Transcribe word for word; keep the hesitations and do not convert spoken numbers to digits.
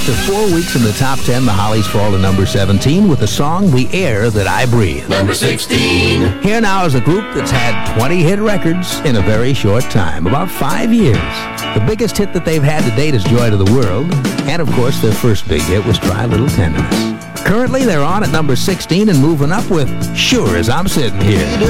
After four weeks in the top ten, the Hollies fall to number seventeen with the song The Air That I Breathe. Number sixteen. Here now is a group that's had twenty hit records in a very short time, about five years. The biggest hit that they've had to date is Joy to the World, and of course their first big hit was Try Little Tenderness. Currently they're on at number sixteen and moving up with Sure As I'm Sitting Here.